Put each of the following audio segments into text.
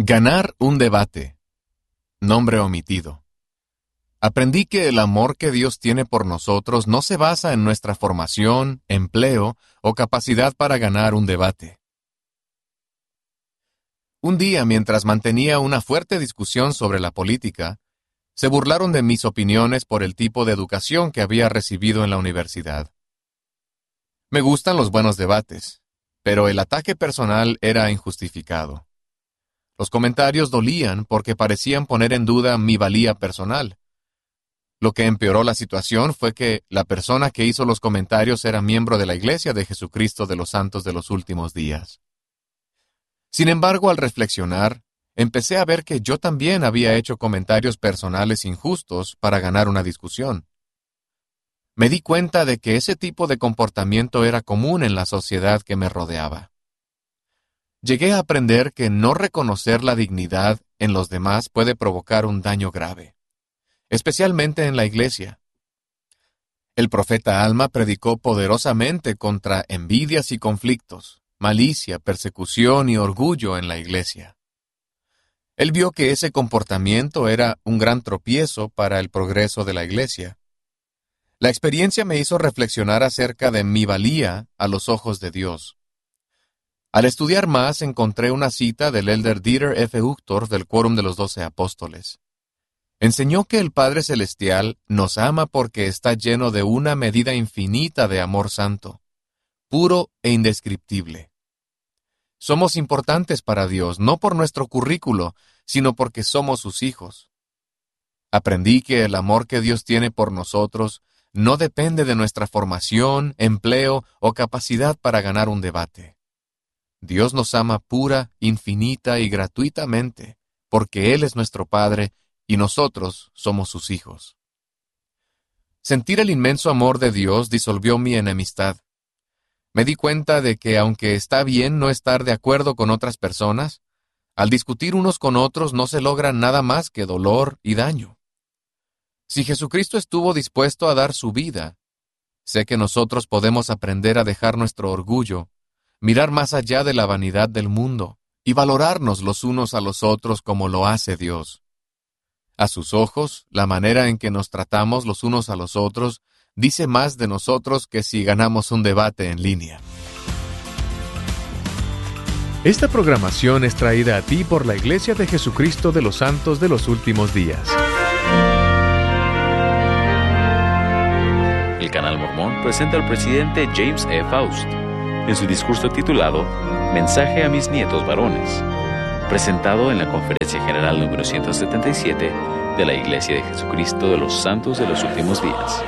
Ganar un debate. Nombre omitido. Aprendí que el amor que Dios tiene por nosotros no se basa en nuestra formación, empleo o capacidad para ganar un debate. Un día, mientras mantenía una fuerte discusión sobre la política, se burlaron de mis opiniones por el tipo de educación que había recibido en la universidad. Me gustan los buenos debates, pero el ataque personal era injustificado. Los comentarios dolían porque parecían poner en duda mi valía personal. Lo que empeoró la situación fue que la persona que hizo los comentarios era miembro de la Iglesia de Jesucristo de los Santos de los Últimos Días. Sin embargo, al reflexionar, empecé a ver que yo también había hecho comentarios personales injustos para ganar una discusión. Me di cuenta de que ese tipo de comportamiento era común en la sociedad que me rodeaba. Llegué a aprender que no reconocer la dignidad en los demás puede provocar un daño grave, especialmente en la iglesia. El profeta Alma predicó poderosamente contra envidias y conflictos, malicia, persecución y orgullo en la iglesia. Él vio que ese comportamiento era un gran tropiezo para el progreso de la iglesia. La experiencia me hizo reflexionar acerca de mi valía a los ojos de Dios. Al estudiar más, encontré una cita del elder Dieter F. Uchtdorf del Quórum de los 12 Apóstoles. Enseñó que el Padre Celestial nos ama porque está lleno de una medida infinita de amor santo, puro e indescriptible. Somos importantes para Dios, no por nuestro currículo, sino porque somos sus hijos. Aprendí que el amor que Dios tiene por nosotros no depende de nuestra formación, empleo o capacidad para ganar un debate. Dios nos ama pura, infinita y gratuitamente, porque Él es nuestro Padre y nosotros somos sus hijos. Sentir el inmenso amor de Dios disolvió mi enemistad. Me di cuenta de que aunque está bien no estar de acuerdo con otras personas, al discutir unos con otros no se logra nada más que dolor y daño. Si Jesucristo estuvo dispuesto a dar su vida, sé que nosotros podemos aprender a dejar nuestro orgullo, mirar más allá de la vanidad del mundo y valorarnos los unos a los otros como lo hace Dios. A sus ojos, la manera en que nos tratamos los unos a los otros dice más de nosotros que si ganamos un debate en línea. Esta programación es traída a ti por la Iglesia de Jesucristo de los Santos de los Últimos Días. El Canal Mormón presenta al presidente James E. Faust en su discurso titulado Mensaje a mis nietos varones, presentado en la Conferencia General número 177 de la Iglesia de Jesucristo de los Santos de los Últimos Días.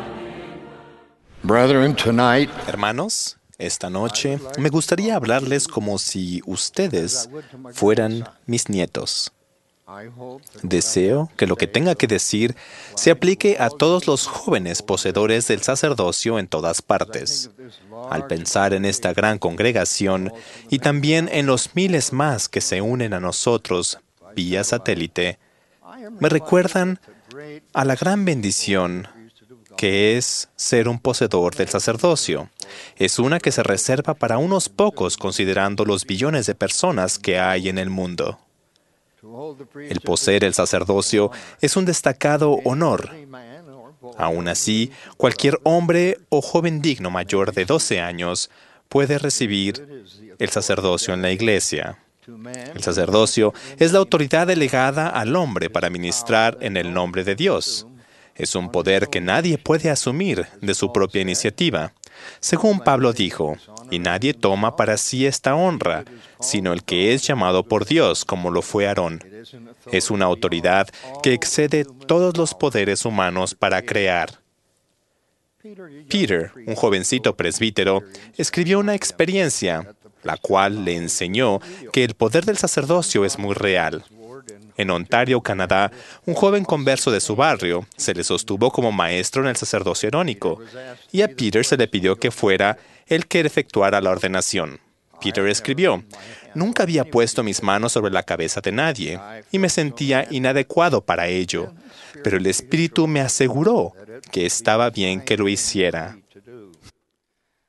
Hermanos, esta noche me gustaría hablarles como si ustedes fueran mis nietos. Deseo que lo que tenga que decir se aplique a todos los jóvenes poseedores del sacerdocio en todas partes. Al pensar en esta gran congregación y también en los miles más que se unen a nosotros vía satélite, me recuerdan a la gran bendición que es ser un poseedor del sacerdocio. Es una que se reserva para unos pocos considerando los billones de personas que hay en el mundo. El poseer el sacerdocio es un destacado honor. Aún así, cualquier hombre o joven digno mayor de 12 años puede recibir el sacerdocio en la iglesia. El sacerdocio es la autoridad delegada al hombre para ministrar en el nombre de Dios. Es un poder que nadie puede asumir de su propia iniciativa. Según Pablo dijo, y nadie toma para sí esta honra, sino el que es llamado por Dios, como lo fue Aarón. Es una autoridad que excede todos los poderes humanos para crear. Peter, un jovencito presbítero, escribió una experiencia, la cual le enseñó que el poder del sacerdocio es muy real. En Ontario, Canadá, un joven converso de su barrio se le sostuvo como maestro en el sacerdocio arónico, y a Peter se le pidió que fuera el que efectuara la ordenación. Peter escribió, «Nunca había puesto mis manos sobre la cabeza de nadie, y me sentía inadecuado para ello, pero el Espíritu me aseguró que estaba bien que lo hiciera».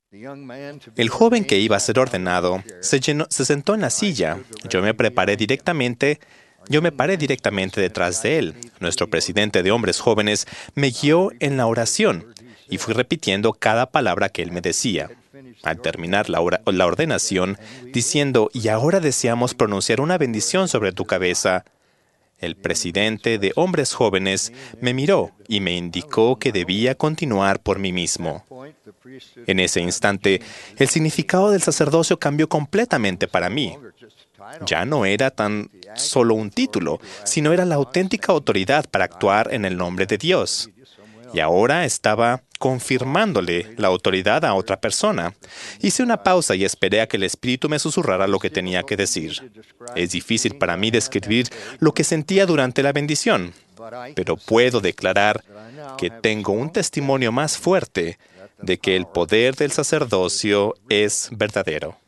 El joven que iba a ser ordenado se sentó en la silla. Yo me paré directamente detrás de él. Nuestro presidente de hombres jóvenes me guió en la oración y fui repitiendo cada palabra que él me decía. Al terminar la ordenación, diciendo, y ahora deseamos pronunciar una bendición sobre tu cabeza, el presidente de hombres jóvenes me miró y me indicó que debía continuar por mí mismo. En ese instante, el significado del sacerdocio cambió completamente para mí. Ya no era tan solo un título, sino era la auténtica autoridad para actuar en el nombre de Dios. Y ahora estaba confirmándole la autoridad a otra persona. Hice una pausa y esperé a que el Espíritu me susurrara lo que tenía que decir. Es difícil para mí describir lo que sentía durante la bendición, pero puedo declarar que tengo un testimonio más fuerte de que el poder del sacerdocio es verdadero.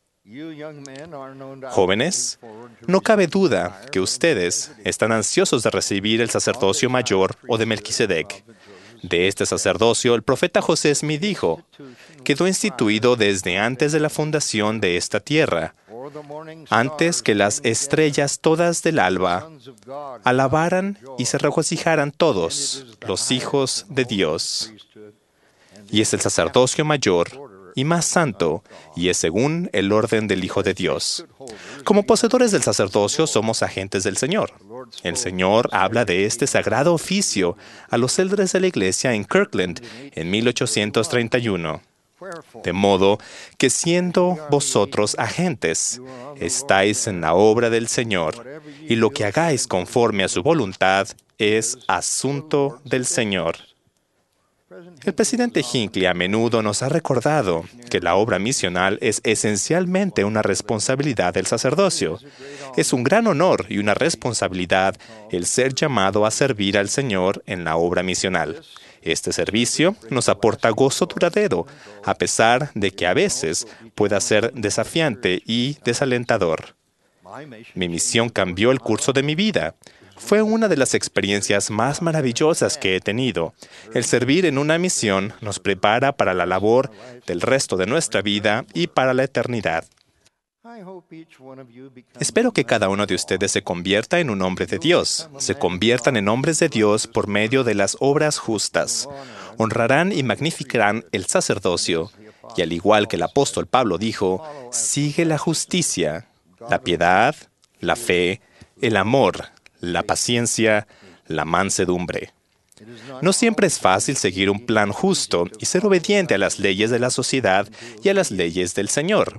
Jóvenes, no cabe duda que ustedes están ansiosos de recibir el sacerdocio mayor o de Melquisedec. De este sacerdocio, el profeta José Smith dijo, quedó instituido desde antes de la fundación de esta tierra, antes que las estrellas todas del alba alabaran y se regocijaran todos los hijos de Dios. Y es el sacerdocio mayor y más santo, y es según el orden del Hijo de Dios. Como poseedores del sacerdocio somos agentes del Señor. El Señor habla de este sagrado oficio a los líderes de la iglesia en Kirkland en 1831. De modo que siendo vosotros agentes, estáis en la obra del Señor, y lo que hagáis conforme a su voluntad es asunto del Señor. El presidente Hinckley a menudo nos ha recordado que la obra misional es esencialmente una responsabilidad del sacerdocio. Es un gran honor y una responsabilidad el ser llamado a servir al Señor en la obra misional. Este servicio nos aporta gozo duradero, a pesar de que a veces pueda ser desafiante y desalentador. Mi misión cambió el curso de mi vida. Fue una de las experiencias más maravillosas que he tenido. El servir en una misión nos prepara para la labor del resto de nuestra vida y para la eternidad. Espero que cada uno de ustedes se convierta en un hombre de Dios. Se conviertan en hombres de Dios por medio de las obras justas. Honrarán y magnificarán el sacerdocio. Y al igual que el apóstol Pablo dijo, sigue la justicia, la piedad, la fe, el amor, la paciencia, la mansedumbre. No siempre es fácil seguir un plan justo y ser obediente a las leyes de la sociedad y a las leyes del Señor.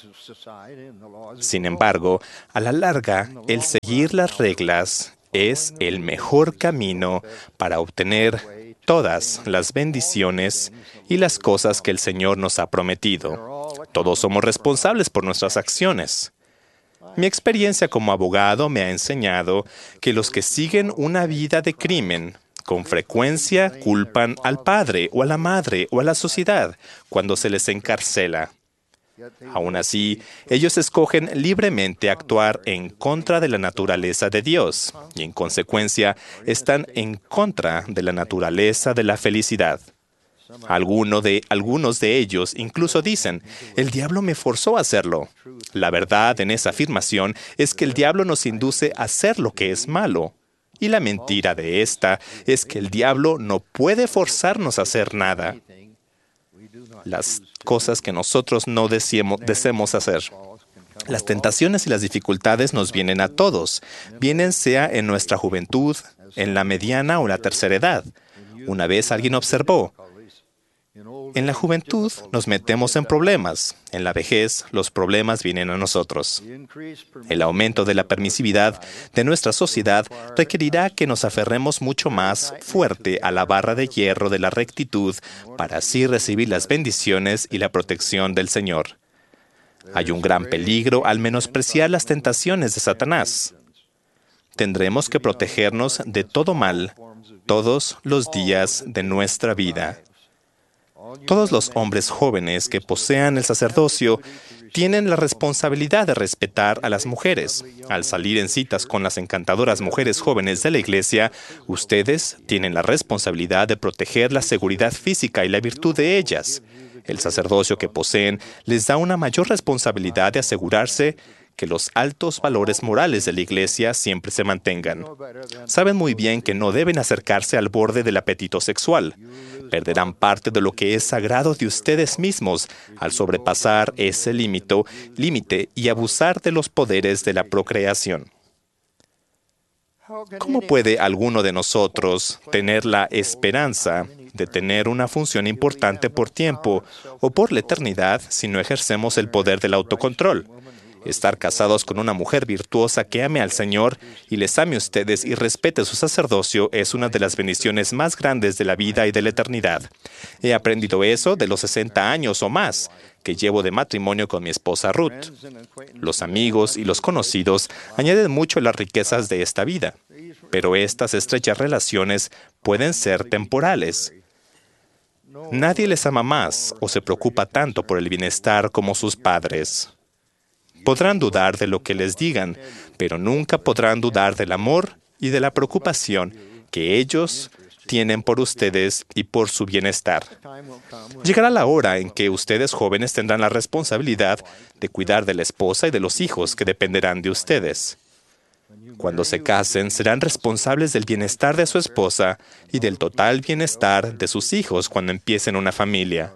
Sin embargo, a la larga, el seguir las reglas es el mejor camino para obtener todas las bendiciones y las cosas que el Señor nos ha prometido. Todos somos responsables por nuestras acciones. Mi experiencia como abogado me ha enseñado que los que siguen una vida de crimen con frecuencia culpan al padre o a la madre o a la sociedad cuando se les encarcela. Aún así, ellos escogen libremente actuar en contra de la naturaleza de Dios y, en consecuencia, están en contra de la naturaleza de la felicidad. Algunos de ellos incluso dicen, el diablo me forzó a hacerlo. La verdad en esa afirmación es que el diablo nos induce a hacer lo que es malo. Y la mentira de esta es que el diablo no puede forzarnos a hacer nada. Las cosas que nosotros no deseemos hacer. Las tentaciones y las dificultades nos vienen a todos, vienen sea en nuestra juventud, en la mediana o la tercera edad. Una vez alguien observó, en la juventud nos metemos en problemas, en la vejez los problemas vienen a nosotros. El aumento de la permisividad de nuestra sociedad requerirá que nos aferremos mucho más fuerte a la barra de hierro de la rectitud para así recibir las bendiciones y la protección del Señor. Hay un gran peligro al menospreciar las tentaciones de Satanás. Tendremos que protegernos de todo mal todos los días de nuestra vida. Todos los hombres jóvenes que posean el sacerdocio tienen la responsabilidad de respetar a las mujeres. Al salir en citas con las encantadoras mujeres jóvenes de la iglesia, ustedes tienen la responsabilidad de proteger la seguridad física y la virtud de ellas. El sacerdocio que poseen les da una mayor responsabilidad de asegurarse que los altos valores morales de la Iglesia siempre se mantengan. Saben muy bien que no deben acercarse al borde del apetito sexual. Perderán parte de lo que es sagrado de ustedes mismos al sobrepasar ese límite y abusar de los poderes de la procreación. ¿Cómo puede alguno de nosotros tener la esperanza de tener una función importante por tiempo o por la eternidad si no ejercemos el poder del autocontrol? Estar casados con una mujer virtuosa que ame al Señor y les ame a ustedes y respete su sacerdocio es una de las bendiciones más grandes de la vida y de la eternidad. He aprendido eso de los 60 años o más que llevo de matrimonio con mi esposa Ruth. Los amigos y los conocidos añaden mucho a las riquezas de esta vida, pero estas estrechas relaciones pueden ser temporales. Nadie les ama más o se preocupa tanto por el bienestar como sus padres. Podrán dudar de lo que les digan, pero nunca podrán dudar del amor y de la preocupación que ellos tienen por ustedes y por su bienestar. Llegará la hora en que ustedes jóvenes tendrán la responsabilidad de cuidar de la esposa y de los hijos que dependerán de ustedes. Cuando se casen, serán responsables del bienestar de su esposa y del total bienestar de sus hijos cuando empiecen una familia.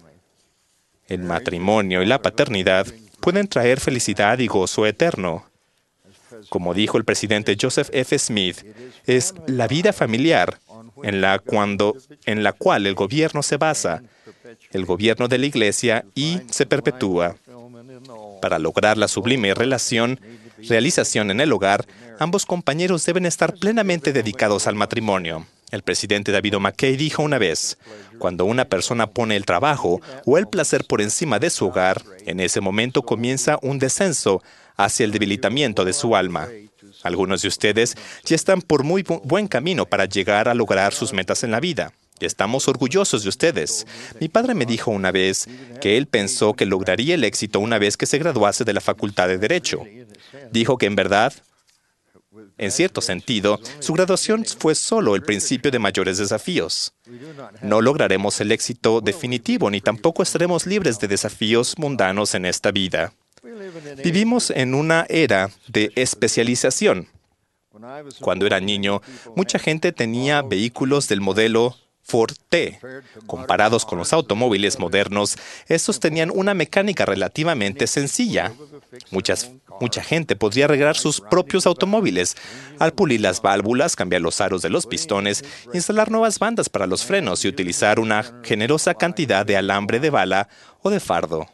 El matrimonio y la paternidad pueden traer felicidad y gozo eterno. Como dijo el presidente Joseph F. Smith, es la vida familiar en la cual el gobierno se basa, el gobierno de la Iglesia, y se perpetúa. Para lograr la sublime realización en el hogar, ambos compañeros deben estar plenamente dedicados al matrimonio. El presidente David O. McKay dijo una vez, cuando una persona pone el trabajo o el placer por encima de su hogar, en ese momento comienza un descenso hacia el debilitamiento de su alma. Algunos de ustedes ya están por muy buen camino para llegar a lograr sus metas en la vida. Y estamos orgullosos de ustedes. Mi padre me dijo una vez que él pensó que lograría el éxito una vez que se graduase de la Facultad de Derecho. Dijo que en verdad, en cierto sentido, su graduación fue solo el principio de mayores desafíos. No lograremos el éxito definitivo ni tampoco estaremos libres de desafíos mundanos en esta vida. Vivimos en una era de especialización. Cuando era niño, mucha gente tenía vehículos del modelo Ford T. Comparados con los automóviles modernos, estos tenían una mecánica relativamente sencilla. Mucha gente podría arreglar sus propios automóviles, al pulir las válvulas, cambiar los aros de los pistones, instalar nuevas bandas para los frenos y utilizar una generosa cantidad de alambre de bala o de fardo.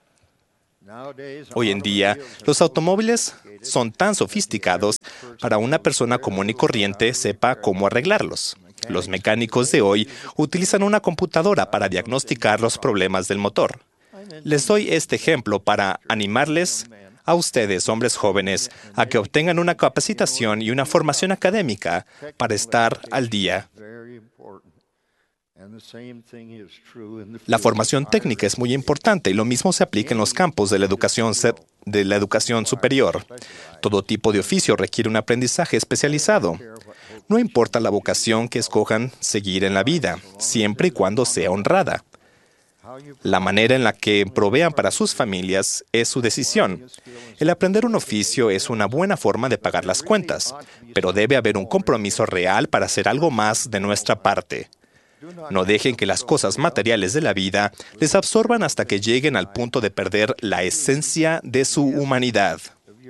Hoy en día, los automóviles son tan sofisticados para una persona común y corriente sepa cómo arreglarlos. Los mecánicos de hoy utilizan una computadora para diagnosticar los problemas del motor. Les doy este ejemplo para animarles a ustedes, hombres jóvenes, a que obtengan una capacitación y una formación académica para estar al día. La formación técnica es muy importante y lo mismo se aplica en los campos de la educación superior. Todo tipo de oficio requiere un aprendizaje especializado. No importa la vocación que escojan seguir en la vida, siempre y cuando sea honrada. La manera en la que provean para sus familias es su decisión. El aprender un oficio es una buena forma de pagar las cuentas, pero debe haber un compromiso real para hacer algo más de nuestra parte. No dejen que las cosas materiales de la vida les absorban hasta que lleguen al punto de perder la esencia de su humanidad.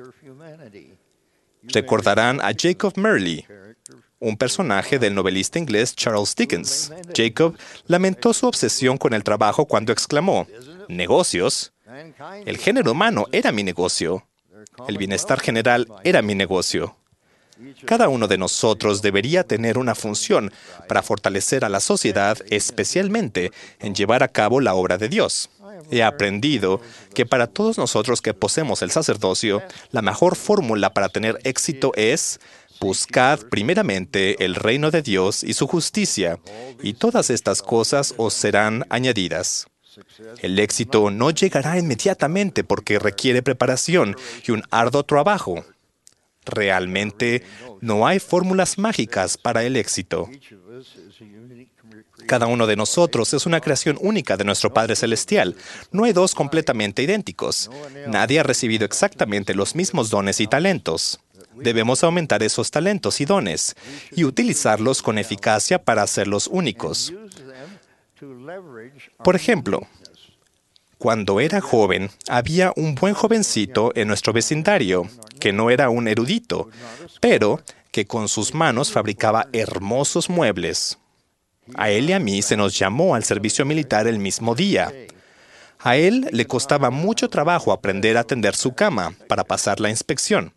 Recordarán a Jacob Marley, un personaje del novelista inglés Charles Dickens. Jacob lamentó su obsesión con el trabajo cuando exclamó, «¿Negocios? El género humano era mi negocio. El bienestar general era mi negocio». Cada uno de nosotros debería tener una función para fortalecer a la sociedad, especialmente en llevar a cabo la obra de Dios. He aprendido que para todos nosotros que poseemos el sacerdocio, la mejor fórmula para tener éxito es buscad primeramente el reino de Dios y su justicia, y todas estas cosas os serán añadidas. El éxito no llegará inmediatamente porque requiere preparación y un arduo trabajo. Realmente no hay fórmulas mágicas para el éxito. Cada uno de nosotros es una creación única de nuestro Padre Celestial. No hay dos completamente idénticos. Nadie ha recibido exactamente los mismos dones y talentos. Debemos aumentar esos talentos y dones y utilizarlos con eficacia para hacerlos únicos. Por ejemplo, cuando era joven, había un buen jovencito en nuestro vecindario que no era un erudito, pero que con sus manos fabricaba hermosos muebles. A él y a mí se nos llamó al servicio militar el mismo día. A él le costaba mucho trabajo aprender a tender su cama para pasar la inspección.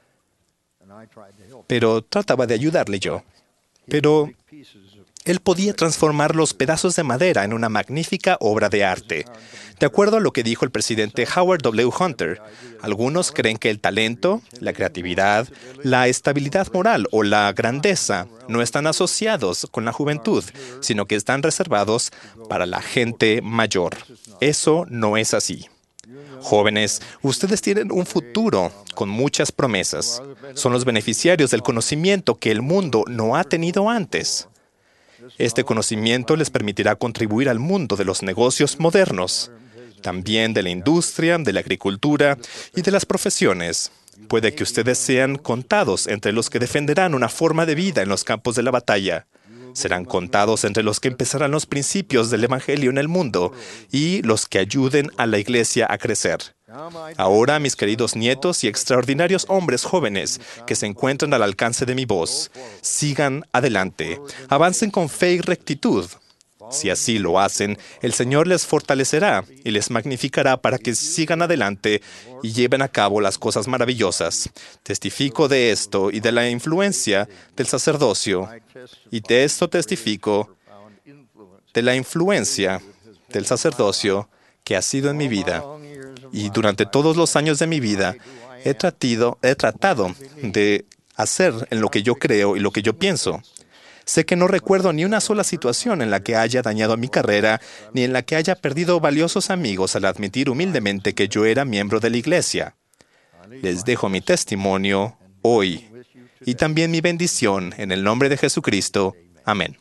Pero trataba de ayudarle yo. Pero él podía transformar los pedazos de madera en una magnífica obra de arte. De acuerdo a lo que dijo el presidente Howard W. Hunter, algunos creen que el talento, la creatividad, la estabilidad moral o la grandeza no están asociados con la juventud, sino que están reservados para la gente mayor. Eso no es así. Jóvenes, ustedes tienen un futuro con muchas promesas. Son los beneficiarios del conocimiento que el mundo no ha tenido antes. Este conocimiento les permitirá contribuir al mundo de los negocios modernos, también de la industria, de la agricultura y de las profesiones. Puede que ustedes sean contados entre los que defenderán una forma de vida en los campos de la batalla. Serán contados entre los que empezarán los principios del Evangelio en el mundo y los que ayuden a la iglesia a crecer. Ahora, mis queridos nietos y extraordinarios hombres jóvenes que se encuentran al alcance de mi voz, sigan adelante, avancen con fe y rectitud. Si así lo hacen, el Señor les fortalecerá y les magnificará para que sigan adelante y lleven a cabo las cosas maravillosas. Testifico de esto y de la influencia del sacerdocio, y de esto testifico de la influencia del sacerdocio que ha sido en mi vida. Y durante todos los años de mi vida he tratado de hacer en lo que yo creo y lo que yo pienso. Sé que no recuerdo ni una sola situación en la que haya dañado mi carrera, ni en la que haya perdido valiosos amigos al admitir humildemente que yo era miembro de la iglesia. Les dejo mi testimonio hoy y también mi bendición en el nombre de Jesucristo. Amén.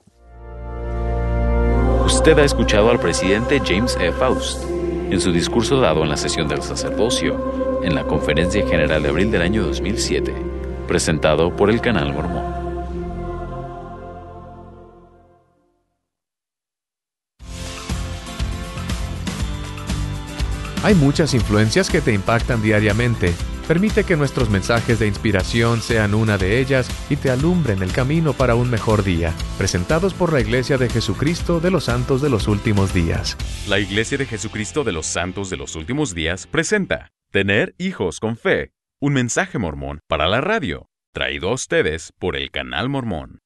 Usted ha escuchado al presidente James E. Faust en su discurso dado en la sesión del sacerdocio en la Conferencia General de abril del año 2007, presentado por el Canal Mormón. Hay muchas influencias que te impactan diariamente. Permite que nuestros mensajes de inspiración sean una de ellas y te alumbren el camino para un mejor día. Presentados por la Iglesia de Jesucristo de los Santos de los Últimos Días. La Iglesia de Jesucristo de los Santos de los Últimos Días presenta Tener hijos con fe, un mensaje mormón para la radio, traído a ustedes por el Canal Mormón.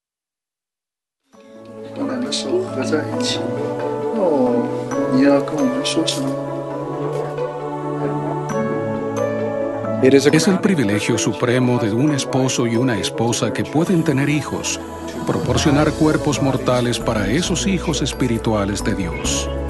Es el privilegio supremo de un esposo y una esposa que pueden tener hijos, proporcionar cuerpos mortales para esos hijos espirituales de Dios.